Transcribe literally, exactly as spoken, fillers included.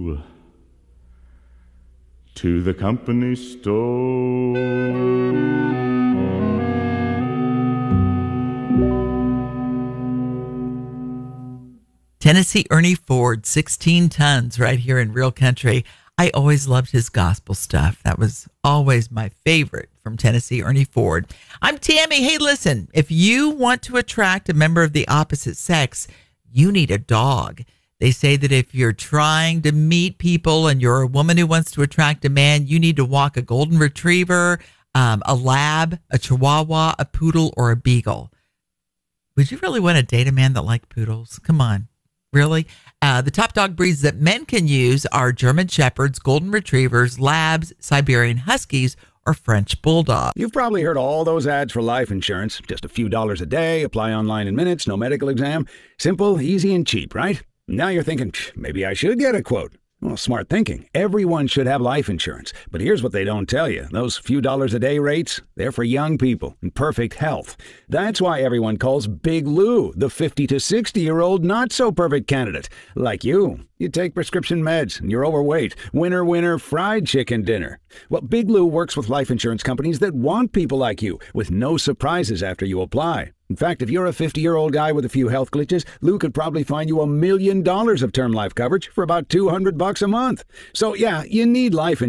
to the company store. Tennessee Ernie Ford, sixteen tons right here in Real Country. I always loved his gospel stuff. That was always my favorite from Tennessee Ernie Ford. I'm Tammy. Hey, listen, if you want to attract a member of the opposite sex, you need a dog. They say that if you're trying to meet people and you're a woman who wants to attract a man, you need to walk a golden retriever, um, a lab, a chihuahua, a poodle, or a beagle. Would you really want to date a man that liked poodles? Come on. Really? Uh, the top dog breeds that men can use are German Shepherds, Golden Retrievers, Labs, Siberian Huskies, or French Bulldogs. You've probably heard all those ads for life insurance. Just a few dollars a day, apply online in minutes, no medical exam. Simple, easy, and cheap, right? Now you're thinking, maybe I should get a quote. Well, smart thinking. Everyone should have life insurance. But here's what they don't tell you. Those few dollars a day rates, they're for young people in perfect health. That's why everyone calls Big Lou the fifty to sixty-year-old not-so-perfect candidate. Like you. You take prescription meds and you're overweight. Winner, winner, fried chicken dinner. Well, Big Lou works with life insurance companies that want people like you, with no surprises after you apply. In fact, if you're a fifty-year-old guy with a few health glitches, Lou could probably find you a million dollars of term life coverage for about two hundred bucks a month. So yeah, you need life insurance.